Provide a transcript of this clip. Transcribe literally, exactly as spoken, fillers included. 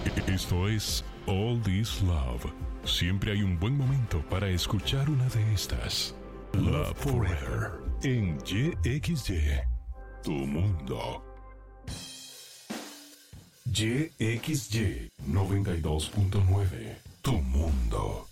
Esto es All This Love. Siempre hay un buen momento para escuchar una de estas. Love Forever en Y X Y, tu mundo. Y X Y noventa y dos punto nueve, tu mundo.